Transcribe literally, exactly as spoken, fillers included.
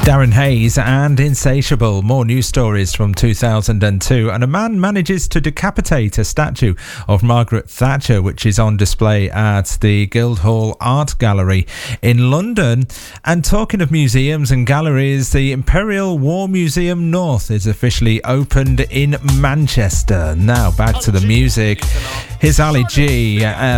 Darren Hayes and Insatiable. More news stories from two thousand two. And a man manages to decapitate a statue of Margaret Thatcher, which is on display at the Guildhall Art Gallery in London. And talking of museums and galleries, the Imperial War Museum North is officially opened in Manchester. Now back to the music. Here's Ali G. Uh,